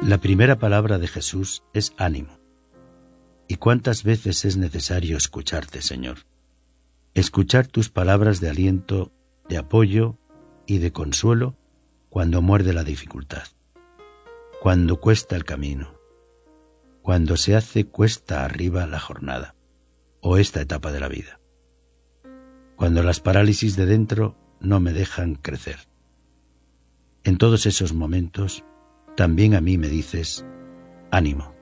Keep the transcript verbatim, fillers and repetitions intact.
La primera palabra de Jesús es ánimo. ¿Y cuántas veces es necesario escucharte, Señor? Escuchar tus palabras de aliento, de apoyo y de consuelo cuando muerde la dificultad, cuando cuesta el camino, cuando se hace cuesta arriba la jornada o esta etapa de la vida, cuando las parálisis de dentro no me dejan crecer. En todos esos momentos, también a mí me dices, ánimo.